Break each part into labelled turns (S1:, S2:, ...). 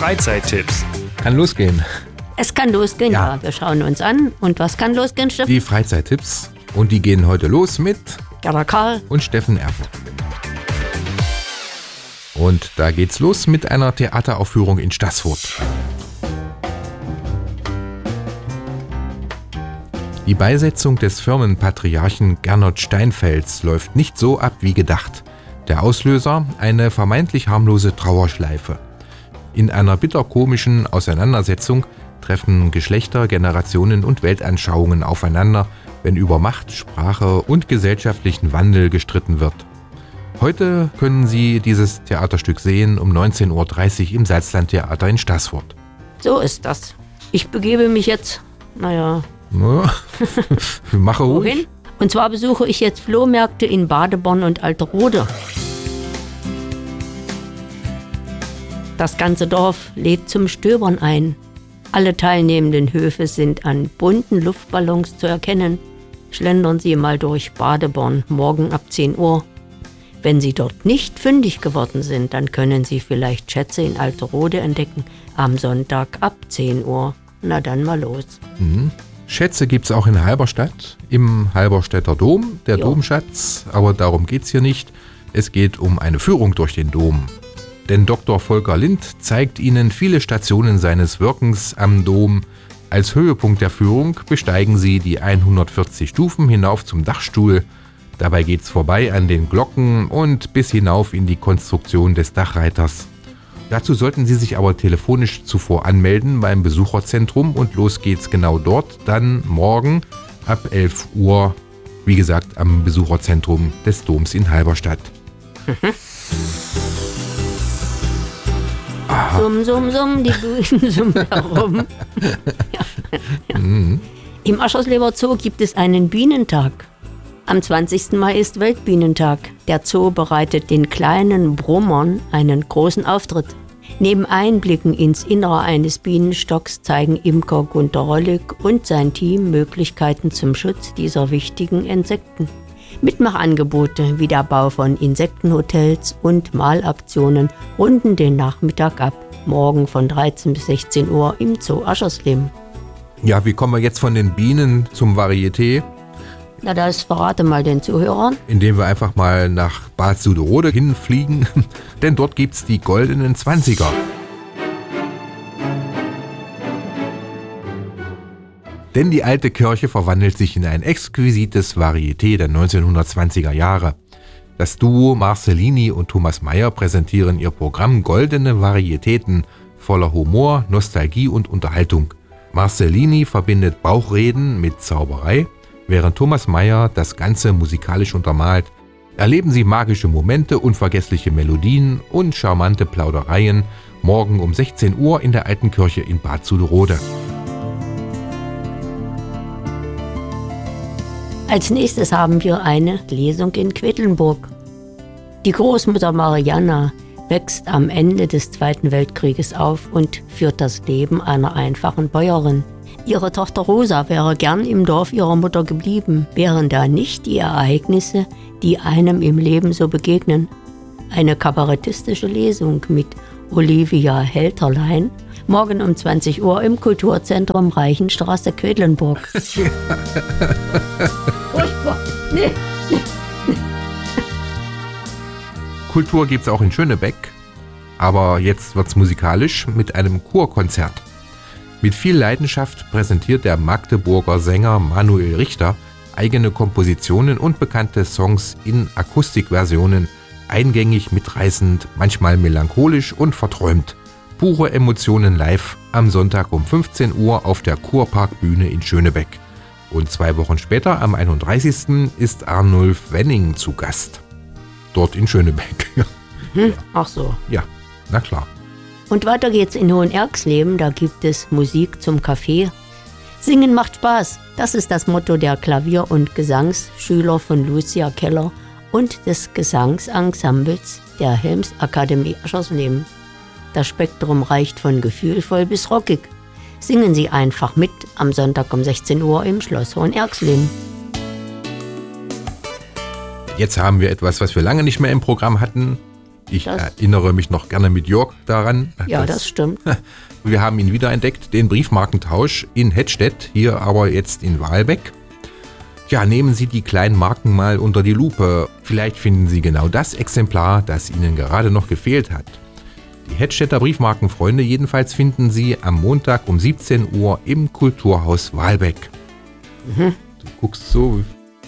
S1: Freizeittipps.
S2: Kann losgehen.
S3: Es kann losgehen, ja. Wir schauen uns an. Und was kann losgehen, Steffen?
S2: Die Freizeittipps. Und die gehen heute los mit
S3: Gerda Karl
S2: und Steffen Erfurt. Und da geht's los mit einer Theateraufführung in Staßfurt. Die Beisetzung des Firmenpatriarchen Gernot Steinfels läuft nicht so ab wie gedacht. Der Auslöser: eine vermeintlich harmlose Trauerschleife. In einer bitterkomischen Auseinandersetzung treffen Geschlechter, Generationen und Weltanschauungen aufeinander, wenn über Macht, Sprache und gesellschaftlichen Wandel gestritten wird. Heute können Sie dieses Theaterstück sehen um 19.30 Uhr im Salzlandtheater in Staßfurt.
S3: So ist das. Ich begebe mich jetzt,
S2: Mache ruhig.
S3: wohin? Und zwar besuche ich jetzt Flohmärkte in Badeborn und Alterode. Das ganze Dorf lädt zum Stöbern ein. Alle teilnehmenden Höfe sind an bunten Luftballons zu erkennen. Schlendern Sie mal durch Badeborn morgen ab 10 Uhr. Wenn Sie dort nicht fündig geworden sind, dann können Sie vielleicht Schätze in Alterode entdecken am Sonntag ab 10 Uhr. Na dann mal los.
S2: Schätze gibt's auch in Halberstadt, im Halberstädter Dom, der
S3: Jo.
S2: Domschatz, aber darum geht's hier nicht. Es geht um eine Führung durch den Dom. Denn Dr. Volker Lind zeigt Ihnen viele Stationen seines Wirkens am Dom. Als Höhepunkt der Führung besteigen Sie die 140 Stufen hinauf zum Dachstuhl. Dabei geht's vorbei an den Glocken und bis hinauf in die Konstruktion des Dachreiters. Dazu sollten Sie sich aber telefonisch zuvor anmelden beim Besucherzentrum und los geht's genau dort, dann morgen ab 11 Uhr, wie gesagt, am Besucherzentrum des Doms in Halberstadt.
S3: Summ, summ, summ, die Buchen summen herum. Im Aschersleber Zoo gibt es einen Bienentag. Am 20. Mai ist Weltbienentag. Der Zoo bereitet den kleinen Brummern einen großen Auftritt. Neben Einblicken ins Innere eines Bienenstocks zeigen Imker Gunter Rollig und sein Team Möglichkeiten zum Schutz dieser wichtigen Insekten. Mitmachangebote wie der Bau von Insektenhotels und Malaktionen runden den Nachmittag ab. Morgen von 13 bis 16 Uhr im Zoo Aschersleben.
S2: Ja, wie kommen wir jetzt von den Bienen zum Varieté?
S3: Na, das verrate mal den Zuhörern.
S2: Indem wir einfach mal nach Bad Suderode hinfliegen, denn dort gibt's die goldenen 20er. Denn die alte Kirche verwandelt sich in ein exquisites Varieté der 1920er Jahre. Das Duo Marcellini und Thomas Mayer präsentieren ihr Programm Goldene Varietäten voller Humor, Nostalgie und Unterhaltung. Marcellini verbindet Bauchreden mit Zauberei, während Thomas Mayer das Ganze musikalisch untermalt. Erleben Sie magische Momente, unvergessliche Melodien und charmante Plaudereien morgen um 16 Uhr in der Alten Kirche in Bad Suderode.
S3: Als nächstes haben wir eine Lesung in Quedlinburg. Die Großmutter Marianna wächst am Ende des Zweiten Weltkrieges auf und führt das Leben einer einfachen Bäuerin. Ihre Tochter Rosa wäre gern im Dorf ihrer Mutter geblieben, wären da nicht die Ereignisse, die einem im Leben so begegnen. Eine kabarettistische Lesung mit Olivia Helterlein, morgen um 20 Uhr im Kulturzentrum Reichenstraße, Quedlinburg. Furchtbar. Nee.
S2: Kultur gibt's auch in Schönebeck, aber jetzt wird's musikalisch mit einem Chorkonzert. Mit viel Leidenschaft präsentiert der Magdeburger Sänger Manuel Richter eigene Kompositionen und bekannte Songs in Akustikversionen, eingängig, mitreißend, manchmal melancholisch und verträumt. Pure Emotionen live am Sonntag um 15 Uhr auf der Kurparkbühne in Schönebeck. Und 2 Wochen später, am 31. ist Arnulf Wenning zu Gast. Dort in Schönebeck.
S3: Ach so.
S2: Ja, na klar.
S3: Und weiter geht's in Hohenerxleben, da gibt es Musik zum Kaffee. Singen macht Spaß, das ist das Motto der Klavier- und Gesangsschüler von Lucia Keller und des Gesangsensembles der Helms-Akademie Aschersleben. Das Spektrum reicht von gefühlvoll bis rockig. Singen Sie einfach mit am Sonntag um 16 Uhr im Schloss Hohenerxleben.
S2: Jetzt haben wir etwas, was wir lange nicht mehr im Programm hatten. Ich erinnere mich noch gerne mit Jörg daran.
S3: Ja, das stimmt.
S2: Wir haben ihn wiederentdeckt, den Briefmarkentausch in Hettstedt, hier aber jetzt in Wahlbeck. Ja, nehmen Sie die kleinen Marken mal unter die Lupe. Vielleicht finden Sie genau das Exemplar, das Ihnen gerade noch gefehlt hat. Die Hettstedter Briefmarkenfreunde jedenfalls finden Sie am Montag um 17 Uhr im Kulturhaus Wahlbeck. Du guckst so.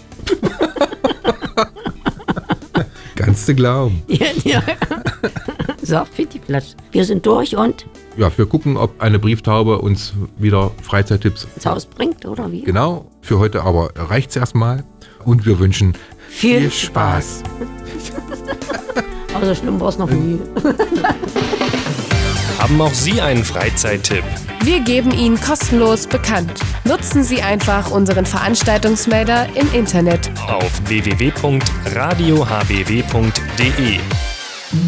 S2: Kannst du glauben.
S3: Ja. So, Fittiplatsch. Wir sind durch und
S2: Ja, wir gucken, ob eine Brieftaube uns wieder Freizeittipps
S3: ins Haus bringt, oder wie?
S2: Genau, für heute aber reicht's erstmal und wir wünschen viel Spaß.
S3: Also schlimm war es noch nie.
S1: Haben auch Sie einen Freizeittipp?
S4: Wir geben ihn kostenlos bekannt. Nutzen Sie einfach unseren Veranstaltungsmelder im Internet.
S1: Auf www.radiohbw.de